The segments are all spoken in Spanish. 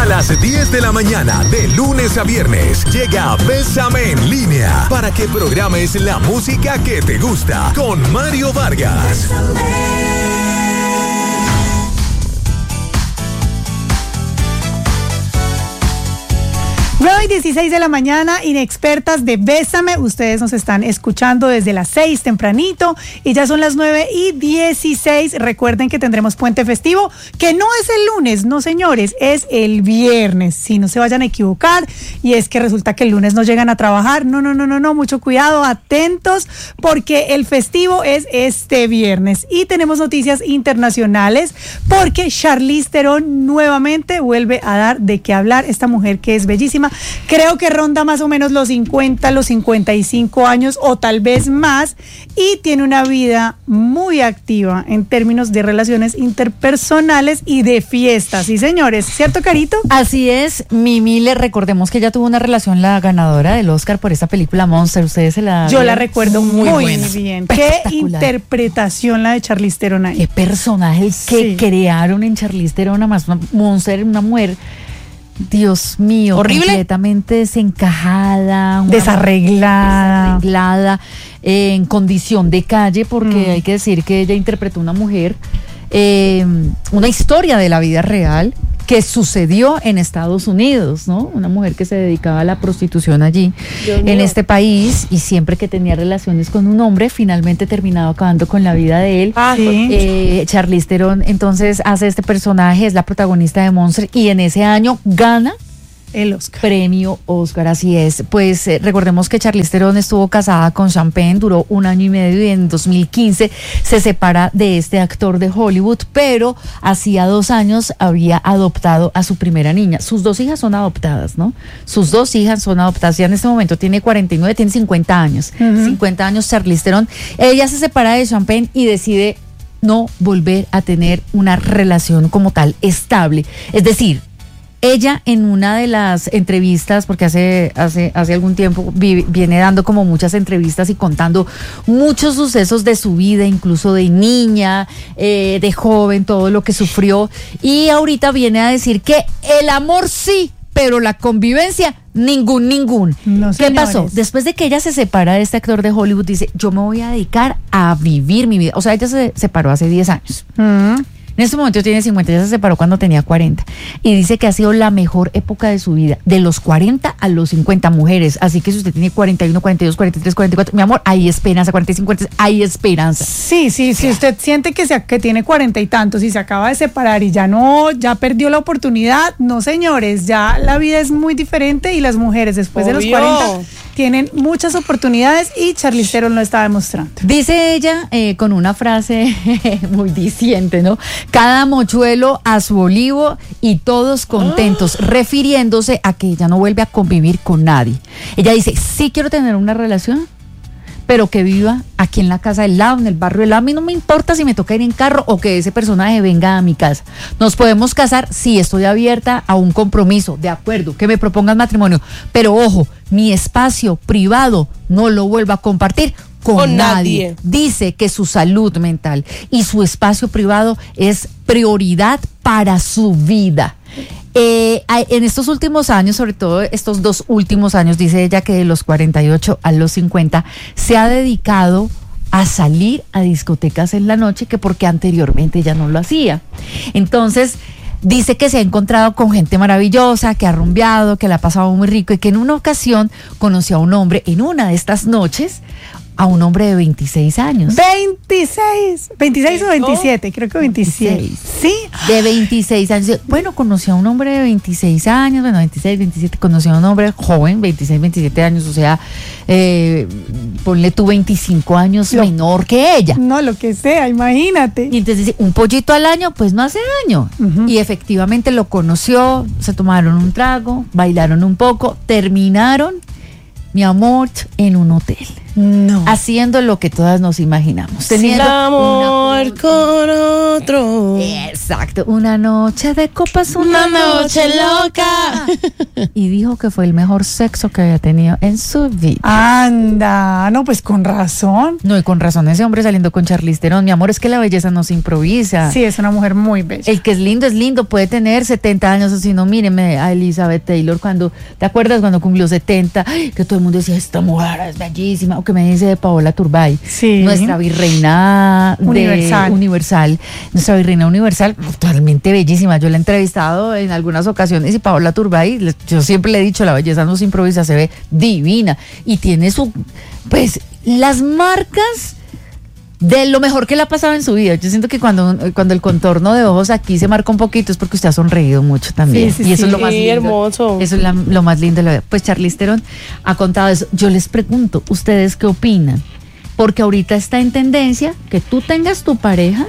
A las 10 de la mañana, de lunes a viernes, llega Bésame en Línea para que programes la música que te gusta con Mario Vargas. 9:16 de la mañana, inexpertas de Bésame. Ustedes nos están escuchando desde las 6 tempranito y ya son las 9:16. Recuerden que tendremos puente festivo, que no es el lunes, no señores, es el viernes. Si no se vayan a equivocar, y es que resulta que el lunes no llegan a trabajar. No, mucho cuidado, atentos, porque el festivo es este viernes. Y tenemos noticias internacionales, porque Charlize Theron nuevamente vuelve a dar de qué hablar. Esta mujer que es bellísima, creo que ronda más o menos los 50, los 55 años o tal vez más, y tiene una vida muy activa en términos de relaciones interpersonales y de fiestas. Sí, señores, ¿cierto, Carito? Así es, Mimi, le recordemos que ella tuvo una relación, la ganadora del Oscar por esta película Monster. Ustedes se la... Yo la recuerdo muy bien. Qué interpretación la de Charlize Theron ahí. Qué personaje que crearon en Charlize Theron, además una Monster, una mujer... Dios mío, horrible, completamente desencajada, desarreglada, en condición de calle, porque hay que decir que ella interpretó una mujer, una historia de la vida real que sucedió en Estados Unidos, ¿no? Una mujer que se dedicaba a la prostitución allí, en este país, y siempre que tenía relaciones con un hombre, finalmente terminaba acabando con la vida de él. Charlize Theron entonces hace este personaje, es la protagonista de Monster, y en ese año gana el Oscar. Premio Oscar, así es. Pues recordemos que Charlize Theron estuvo casada con Sean Penn, duró 1 año y medio, y en 2015 se separa de este actor de Hollywood, pero hacía 2 años había adoptado a su primera niña. Sus 2 hijas son adoptadas, ¿no? Sus 2 hijas son adoptadas. Ya en este momento tiene 49, tiene 50 años. 50 años Charlize Theron. Ella se separa de Sean Penn y decide no volver a tener una relación como tal estable. Es decir, ella en una de las entrevistas, porque hace algún tiempo viene dando como muchas entrevistas y contando muchos sucesos de su vida, incluso de niña, de joven, todo lo que sufrió, y ahorita viene a decir que el amor sí, pero la convivencia ningún. No, ¿qué pasó? Después de que ella se separa de este actor de Hollywood, dice, yo me voy a dedicar a vivir mi vida. O sea, ella se separó hace 10 años. En este momento tiene 50, ya se separó cuando tenía 40. Y dice que ha sido la mejor época de su vida, de los 40 a los 50, mujeres. Así que si usted tiene 41, 42, 43, 44, mi amor, hay esperanza, 45, 46, hay esperanza. Sí, si usted siente que tiene 40 y tantos y se acaba de separar y ya perdió la oportunidad, no señores, ya la vida es muy diferente, y las mujeres después de los 40 tienen muchas oportunidades, y Charlize Theron lo está demostrando. Dice ella con una frase muy diciente, ¿no? Cada mochuelo a su olivo y todos contentos, refiriéndose a que ella no vuelve a convivir con nadie. Ella dice, sí quiero tener una relación, pero que viva aquí en la casa del lado, en el barrio del lado. A mí no me importa si me toca ir en carro o que ese personaje venga a mi casa. Nos podemos casar, sí, estoy abierta a un compromiso, de acuerdo, que me propongan matrimonio, pero ojo, mi espacio privado no lo vuelvo a compartir con nadie. Dice que su salud mental y su espacio privado es prioridad para su vida. En estos últimos años, sobre todo estos 2 últimos años, dice ella que de los 48 a los 50 se ha dedicado a salir a discotecas en la noche, que porque anteriormente ya no lo hacía. Entonces dice que se ha encontrado con gente maravillosa, que ha rumbeado, que la ha pasado muy rico, y que en una ocasión conoció a un hombre en una de estas noches, a un hombre de 26 años. 26 o 27, creo que 27. Sí, de 26 años. Bueno, conoció a un hombre de 26 años, 26, 27, conoció a un hombre joven, 26, 27 años, o sea, ponle tú 25 años menor que ella. No, lo que sea, imagínate. Y entonces dice, un pollito al año, pues no hace daño. Y efectivamente lo conoció, se tomaron un trago, bailaron un poco, terminaron, mi amor, en un hotel. No. Haciendo lo que todas nos imaginamos. Sin Teniendo amor con otro. Exacto, una noche de copas, Una noche loca. Y dijo que fue el mejor sexo que había tenido en su vida. Anda, no, pues con razón. No, y con razón ese hombre saliendo con Charlize Theron. Mi amor, es que la belleza no se improvisa. Sí, es una mujer muy bella. El que es lindo, puede tener 70 años o si no, míreme a Elizabeth Taylor cuando, ¿te acuerdas cuando cumplió 70? Ay, que todo el mundo decía, esta mujer es bellísima, o que me dice de Paola Turbay, Sí. nuestra virreina universal, nuestra virreina universal, totalmente bellísima. Yo la he entrevistado en algunas ocasiones y Paola Turbay, yo siempre le he dicho, la belleza no se improvisa, se ve divina y tiene pues las marcas de lo mejor que le ha pasado en su vida. Yo siento que cuando el contorno de ojos aquí se marca un poquito es porque usted ha sonreído mucho también. Sí, y eso es lo más lindo. Hermoso. Eso es lo más lindo de la vida. Pues Charlize Theron ha contado eso. Yo les pregunto, ¿ustedes qué opinan? Porque ahorita está en tendencia que tú tengas tu pareja,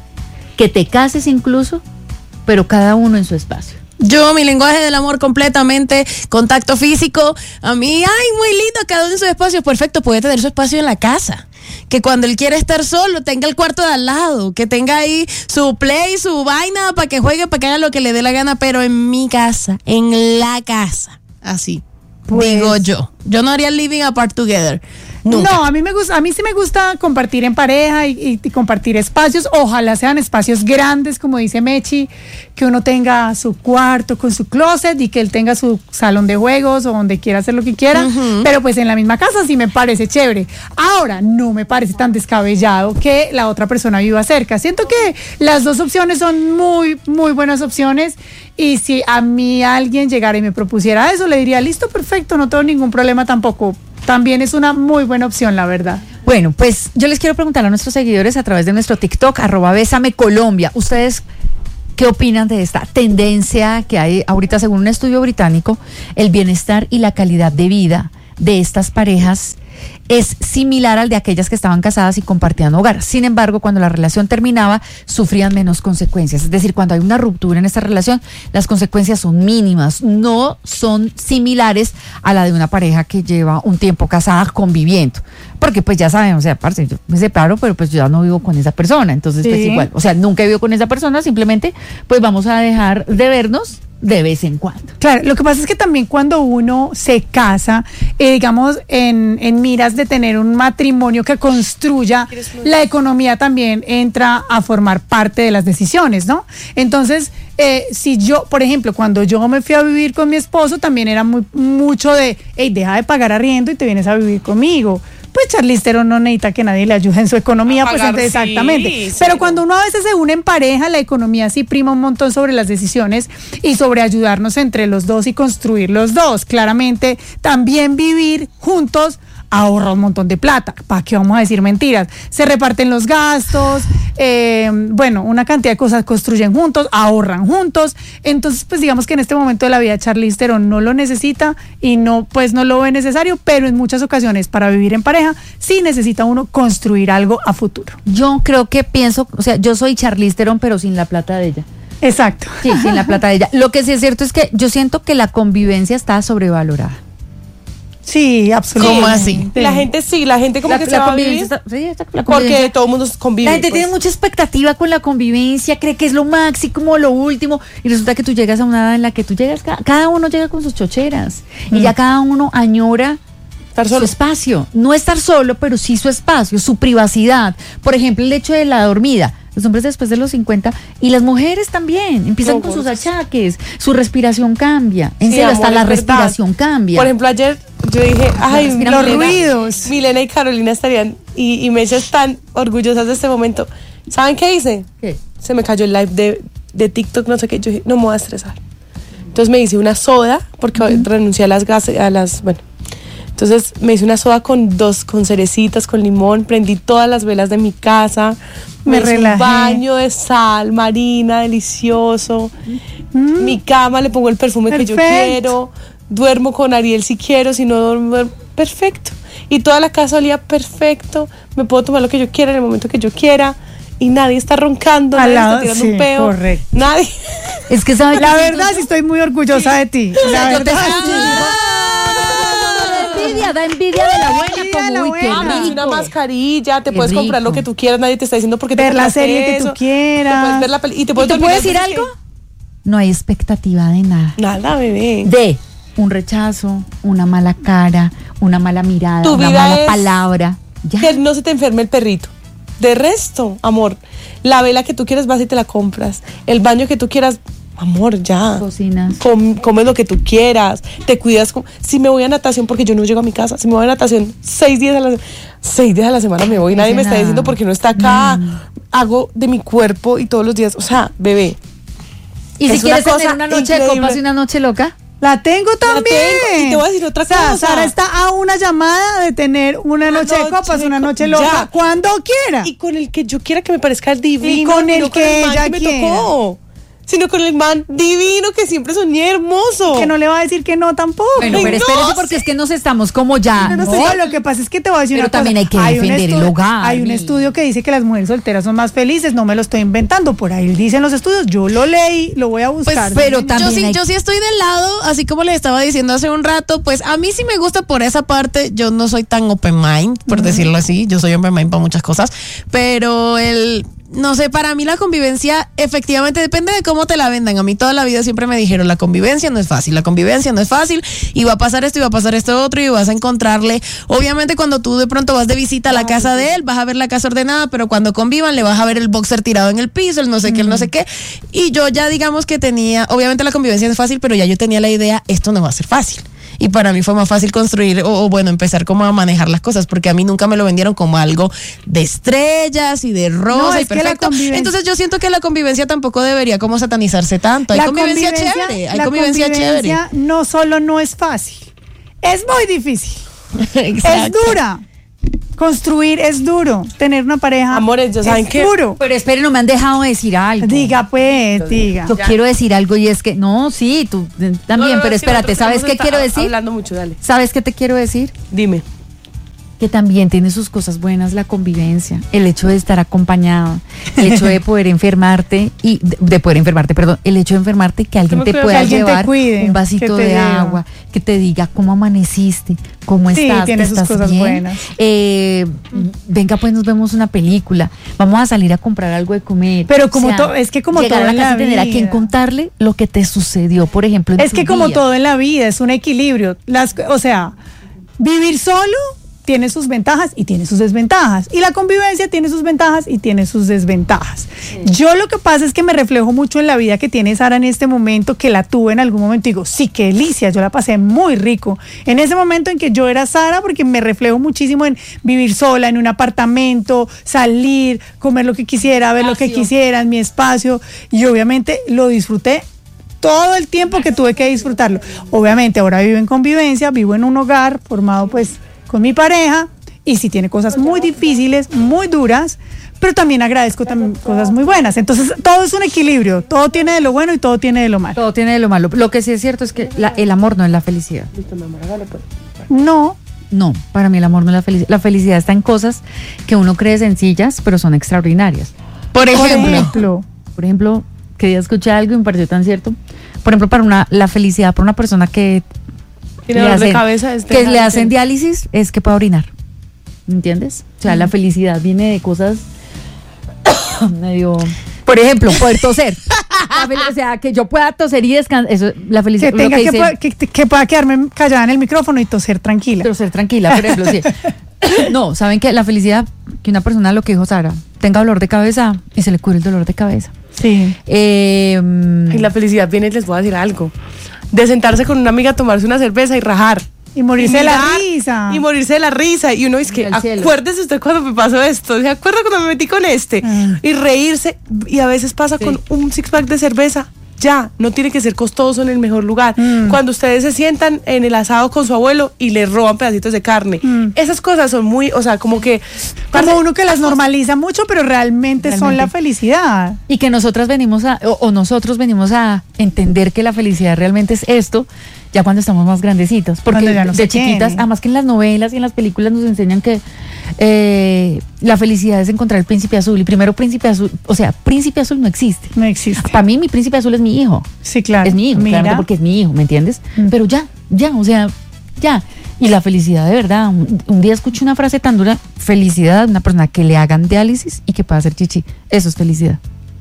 que te cases incluso, pero cada uno en su espacio. Yo, mi lenguaje del amor completamente, contacto físico. A mí, muy lindo, cada uno en su espacio. Perfecto, puede tener su espacio en la casa. Que cuando él quiere estar solo, tenga el cuarto de al lado. Que tenga ahí su play, su vaina, para que juegue, para que haga lo que le dé la gana. Pero en mi casa, en la casa. Así. Pues, digo yo. Yo no haría living apart together. Nunca. No, a mí sí me gusta compartir en pareja y compartir espacios. Ojalá sean espacios grandes, como dice Mechi, que uno tenga su cuarto con su closet y que él tenga su salón de juegos o donde quiera hacer lo que quiera. Pero pues en la misma casa sí me parece chévere. Ahora, no me parece tan descabellado que la otra persona viva cerca. Siento que las dos opciones son muy, muy buenas opciones. Y si a mí alguien llegara y me propusiera eso, le diría, listo, perfecto, no tengo ningún problema tampoco. También es una muy buena opción, la verdad. Bueno, pues yo les quiero preguntar a nuestros seguidores a través de nuestro TikTok, @BésameColombia. ¿Ustedes qué opinan de esta tendencia que hay ahorita? Según un estudio británico, el bienestar y la calidad de vida de estas parejas es similar al de aquellas que estaban casadas y compartían hogar. Sin embargo, cuando la relación terminaba, sufrían menos consecuencias. Es decir, cuando hay una ruptura en esta relación, las consecuencias son mínimas, no son similares a la de una pareja que lleva un tiempo casada conviviendo. Porque pues ya sabemos, o sea, parce, yo me separo, pero pues yo ya no vivo con esa persona. Entonces, pues igual, o sea, nunca he vivido con esa persona, simplemente pues vamos a dejar de vernos de vez en cuando. Claro, lo que pasa es que también cuando uno se casa, digamos, en miras de tener un matrimonio que construya, la economía también entra a formar parte de las decisiones, ¿no? Entonces, si yo, por ejemplo, cuando yo me fui a vivir con mi esposo, también era mucho de, hey, deja de pagar arriendo y te vienes a vivir conmigo. Pues Charlize Theron no necesita que nadie le ayude en su economía, pues entonces, exactamente. Sí, pero cuando uno a veces se une en pareja, la economía sí prima un montón sobre las decisiones y sobre ayudarnos entre los dos y construir los dos. Claramente, también vivir juntos ahorra un montón de plata. ¿Para qué vamos a decir mentiras? Se reparten los gastos, una cantidad de cosas, construyen juntos, ahorran juntos. Entonces, pues digamos que en este momento de la vida Charlize Theron no lo necesita y no lo ve necesario, pero en muchas ocasiones para vivir en pareja sí necesita uno construir algo a futuro. Yo creo que pienso, o sea, yo soy Charlize Theron, pero sin la plata de ella. Exacto. Sí, sin la plata de ella. Lo que sí es cierto es que yo siento que la convivencia está sobrevalorada. Sí, absolutamente. ¿Cómo así? La gente como que se va a vivir. Porque todo el mundo convive. La gente tiene mucha expectativa con la convivencia, cree que es lo máximo, lo último, y resulta que tú llegas a una edad en la que tú llegas, cada uno llega con sus chocheras, y ya cada uno añora estar solo. Su espacio, no estar solo, pero sí su espacio, su privacidad. Por ejemplo, el hecho de la dormida. Los hombres después de los 50 y las mujeres también empiezan con sus achaques, su respiración cambia, en serio, hasta la respiración cambia. Por ejemplo, ayer yo dije, los ruidos. Milena y Carolina estarían y Mecha están orgullosas de este momento. ¿Saben qué hice? ¿Qué? Se me cayó el live de TikTok, no sé qué. Yo dije, no me voy a estresar. Entonces me hice una soda porque renuncié a las gases, Entonces me hice una soda con cerecitas, con limón, prendí todas las velas de mi casa, me hice un baño de sal marina delicioso, mi cama le pongo el perfume que yo quiero, duermo con Ariel si quiero, si no duermo, perfecto. Y toda la casa olía perfecto, me puedo tomar lo que yo quiera en el momento que yo quiera y nadie está roncando, nadie está tirando un peo, correcto. Nadie. Es que ¿sabes? La verdad sí estoy muy orgullosa de ti. La verdad. da envidia de la buena, Envidia de la como uy, qué buena. rico. Una mascarilla, te Qué puedes comprar rico. lo que tú quieras, nadie te está diciendo porque te Ver la compraste serie que eso. tú quieras. Te puedes ver la peli y te ¿Y puedes te dormir puedo decir antes algo? No hay expectativa de nada. Nada, bebé. De un rechazo, una mala cara, una mala mirada, Tu una vida mala es palabra. Ya. Que no se te enferme el perrito. De resto, amor, la vela que tú quieres vas y te la compras. El baño que tú quieras, amor, ya. Cocinas. Comes lo que tú quieras, te cuidas. Si me voy a natación, porque yo no llego a mi casa, si me voy a natación 6 días a la semana me voy, nadie me está nada. diciendo porque no está acá. Hago de mi cuerpo y todos los días, o sea, bebé. Y si es quieres una tener cosa una noche de increíble. copas y una noche loca. La tengo también. tengo. Y te voy a decir otra O sea, cosa. Sara está a una llamada de tener una noche de copas, una noche loca, ya. cuando quiera. Y con el que yo quiera que me parezca divino. Y con el no que el man ella que me quiera. tocó, sino con el man divino que siempre soñé hermoso. Que no le va a decir que no tampoco. Bueno, Ay, pero no, espérese porque es que nos estamos como ya. No, ¿no? lo que pasa es que te voy a decir Pero una cosa. también hay que un defender el hogar, Hay un mi. estudio que dice que las mujeres solteras son más felices, no me lo estoy inventando, por ahí dicen los estudios, yo lo leí, lo voy a buscar. pero Sí, también Yo sí estoy del lado, así como le estaba diciendo hace un rato, pues a mí sí me gusta por esa parte. Yo no soy tan open mind, por decirlo así. Yo soy open mind para muchas cosas, pero no sé, para mí la convivencia efectivamente depende de cómo te la vendan. A mí toda la vida siempre me dijeron, la convivencia no es fácil, y va a pasar esto y va a pasar esto otro y vas a encontrarle, obviamente cuando tú de pronto vas de visita a la casa de él, vas a ver la casa ordenada, pero cuando convivan le vas a ver el boxer tirado en el piso, el no sé qué, el no sé qué, y yo ya digamos que tenía, obviamente la convivencia no es fácil, pero ya yo tenía la idea, esto no va a ser fácil. Y para mí fue más fácil construir o bueno, empezar como a manejar las cosas, porque a mí nunca me lo vendieron como algo de estrellas y de rosa No, y es que la perfecto. convivencia- Entonces yo siento que la convivencia tampoco debería como satanizarse tanto. Hay convivencia chévere, hay la convivencia chévere. convivencia no solo no es fácil, es muy difícil, es Exacto. dura. Construir es duro, tener una pareja Amores, ¿ya saben es qué? duro. Pero espere, no me han dejado decir algo. Diga pues, diga. Yo quiero decir algo y es que, no, sí, tú también, pero espérate, ¿sabes qué quiero decir? Hablando mucho, dale. ¿Sabes qué te quiero decir? Dime. Que también tiene sus cosas buenas la convivencia, el hecho de estar acompañado, el hecho de poder enfermarte y de poder enfermarte, perdón, el hecho de enfermarte que alguien me te cuida, pueda que alguien te llevar cuide, un vasito que te de lleve. agua, que te diga cómo amaneciste, cómo Sí, estás, tiene ¿te sus estás cosas bien? buenas. Venga, pues nos vemos una película, vamos a salir a comprar algo de comer. Pero como es que como llegar todo a la en casa la y tener a quien vida. contarle lo que te sucedió, por ejemplo, en Es tu que como día. todo en la vida, es un equilibrio. O sea, vivir solo tiene sus ventajas y tiene sus desventajas. Y la convivencia tiene sus ventajas y tiene sus desventajas. Yo lo que pasa es que me reflejo mucho en la vida que tiene Sara en este momento, que la tuve en algún momento y digo, sí, qué delicia, yo la pasé muy rico. En ese momento en que yo era Sara, porque me reflejo muchísimo en vivir sola, en un apartamento, salir, comer lo que quisiera, ver lo que quisiera, en mi espacio. Y obviamente lo disfruté todo el tiempo que tuve que disfrutarlo. Obviamente ahora vivo en convivencia, vivo en un hogar formado pues con mi pareja y sí tiene cosas muy difíciles, muy duras, pero también agradezco también cosas muy buenas. Entonces todo es un equilibrio, todo tiene de lo bueno y todo tiene de lo malo. Todo tiene de lo malo. Lo que sí es cierto es que el amor no es la felicidad. No, No, para mí el amor no es la felicidad. La felicidad está en cosas que uno cree sencillas, pero son extraordinarias. Por por ejemplo, ejemplo, que día escuché algo y me pareció tan cierto. Por ejemplo, para la felicidad para una persona que Tiene le dolor de hacen- cabeza. Es que le dejarte. hacen diálisis es que pueda orinar. ¿Entiendes? O sea, la felicidad viene de cosas medio... Por ejemplo, poder toser. O sea, que yo pueda toser y descansar. Eso, la felicidad. que tenga lo que que, dice- pueda- que pueda quedarme callada en el micrófono y toser tranquila. Pero ser tranquila, por ejemplo, sí. No, ¿saben qué? La felicidad, que una persona, lo que dijo Sara, tenga dolor de cabeza y se le cure el dolor de cabeza. Sí. Y la felicidad viene, les voy a decir algo. De sentarse con una amiga a tomarse una cerveza y rajar. Y morirse de la mirar, risa. Y morirse de la risa. Y uno es que, Al cielo. acuérdese usted cuando me pasó esto. ¿Se acuerda cuando me metí con este? Ah. Y reírse. Y a veces pasa con un six pack de cerveza. Ya, no tiene que ser costoso en el mejor lugar. Cuando ustedes se sientan en el asado con su abuelo y le roban pedacitos de carne. Esas cosas son muy, o sea, como que... Como uno que las normaliza mucho, pero realmente son la Realmente. felicidad. Y que nosotras venimos o nosotros venimos a entender que la felicidad realmente es esto, ya cuando estamos más grandecitos. Porque Cuando ya no se de chiquitas, tiene. además que en las novelas y en las películas nos enseñan que la felicidad es encontrar el príncipe azul. Y primero príncipe azul, o sea, príncipe azul no existe. No existe. Para mí mi príncipe azul es mi hijo. Sí, claro. Es mi hijo, Mira. claramente porque es mi hijo, ¿me entiendes? Pero ya, o sea, ya. Y la felicidad de verdad, un día escuché una frase tan dura, felicidad de una persona que le hagan diálisis y que pueda hacer chichi, eso es felicidad.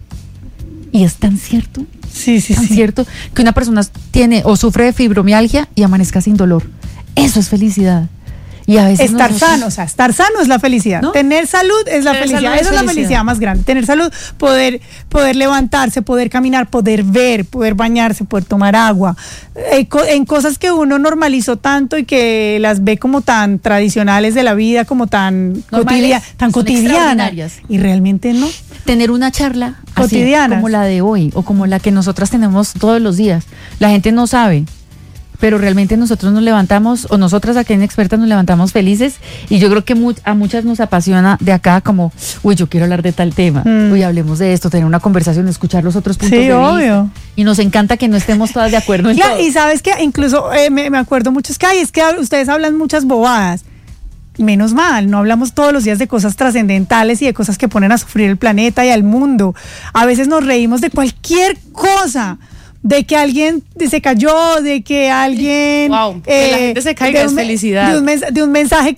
Y es tan cierto, tan cierto, que una persona tiene o sufre de fibromialgia y amanezca sin dolor, eso es felicidad. Y a veces estar sano, o sea, estar sano es la felicidad. ¿No? Tener salud es la felicidad. Esa es la felicidad más grande. Tener salud, poder levantarse, poder caminar, poder ver, poder bañarse, poder tomar agua. En cosas que uno normalizó tanto y que las ve como tan tradicionales de la vida, como tan cotidianas. Y realmente no. Tener una charla cotidiana como la de hoy o como la que nosotras tenemos todos los días. La gente no sabe. Pero realmente nosotros nos levantamos, o nosotras aquí en Expertas nos levantamos felices, y yo creo que a muchas nos apasiona de acá como, uy, yo quiero hablar de tal tema, uy, hablemos de esto, tener una conversación, escuchar los otros puntos de vista. Obvio. Y nos encanta que no estemos todas de acuerdo en todo. Y sabes que incluso me acuerdo mucho, es que ustedes hablan muchas bobadas. Menos mal, no hablamos todos los días de cosas trascendentales y de cosas que ponen a sufrir el planeta y al mundo. A veces nos reímos de cualquier cosa. De que alguien se cayó, de que alguien que la gente se caiga es felicidad. De un mensaje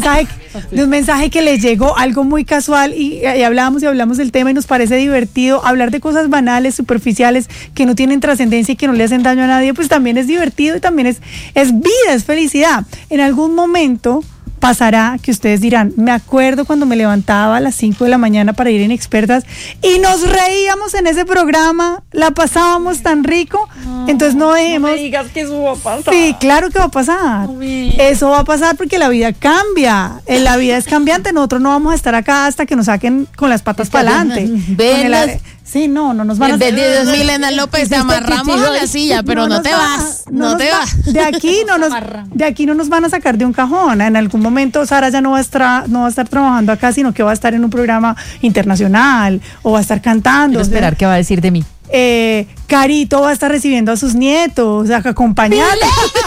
que le llegó, algo muy casual, y hablamos del tema y nos parece divertido. Hablar de cosas banales, superficiales, que no tienen trascendencia y que no le hacen daño a nadie, pues también es divertido y también es vida, es felicidad. En algún momento pasará que ustedes dirán, me acuerdo cuando me levantaba a las 5 de la mañana para ir en Expertas y nos reíamos en ese programa, la pasábamos tan rico, entonces no dejemos... No me digas que eso va a pasar. Sí, claro que va a pasar. Eso va a pasar porque la vida cambia, la vida es cambiante, nosotros no vamos a estar acá hasta que nos saquen con las patas para adelante. Sí, no nos van a hacer. Milena López, te amarramos a la silla, pero no te vas. De aquí no nos van a sacar de un cajón. En algún momento Sara ya no va a estar trabajando acá, sino que va a estar en un programa internacional o va a estar cantando. Quiero esperar qué va a decir de mí. Carito va a estar recibiendo a sus nietos, acompañando.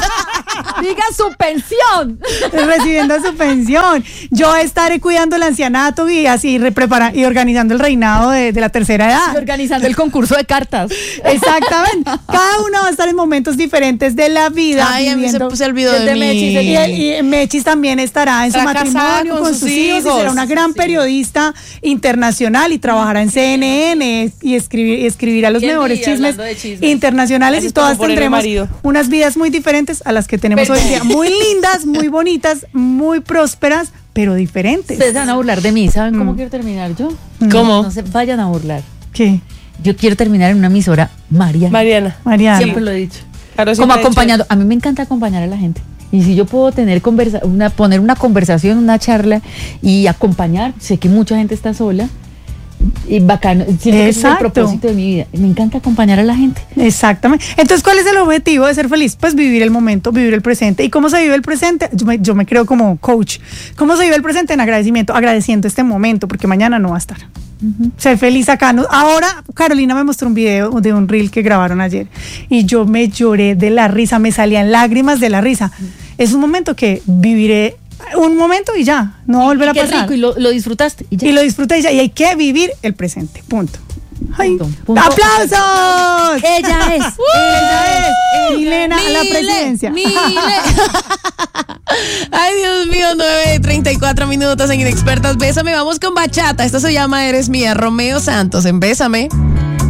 Diga su pensión. Recibiendo su pensión. Yo estaré cuidando el ancianato y así y organizando el reinado de la tercera edad. Y organizando el concurso de cartas. Exactamente. Cada uno va a estar en momentos diferentes de la vida. Ay, a mí se olvidó de mí. Y Mechis también estará en su matrimonio con sus hijos. Y será una gran periodista internacional y trabajará en CNN y escribirá los mejores chismes internacionales, y todas tendremos unas vidas muy diferentes a las que tenemos hoy en día, muy lindas, muy bonitas, muy prósperas, pero diferentes. Ustedes van a burlar de mí, ¿saben cómo quiero terminar yo? ¿Cómo? No se vayan a burlar. ¿Qué? Yo quiero terminar en una emisora Mariana. Siempre lo he dicho. Claro, como acompañando, a mí me encanta acompañar a la gente. Y si yo puedo tener poner una conversación, una charla y acompañar, sé que mucha gente está sola. Y bacano, siento que ese es el propósito de mi vida. Me encanta acompañar a la gente. Exactamente. Entonces, ¿cuál es el objetivo de ser feliz? Pues vivir el momento, vivir el presente. ¿Y cómo se vive el presente? Yo me creo como coach. ¿Cómo se vive el presente? En agradeciendo este momento, porque mañana no va a estar. Ser feliz acá. Ahora, Carolina me mostró un video de un reel que grabaron ayer y yo me lloré de la risa, me salían lágrimas de la risa. Es un momento que viviré un momento y ya, no va a volver a pasar. Rico, y lo disfrutaste y ya. Y lo disfruté y ya, y hay que vivir el presente, punto. Ay, punto. ¡Aplausos! Ella es Milena a la presidencia. Ay, Dios mío, 9:34 minutos en Inexpertas. Bésame, vamos con bachata. Esta se llama Eres Mía, Romeo Santos en Bésame.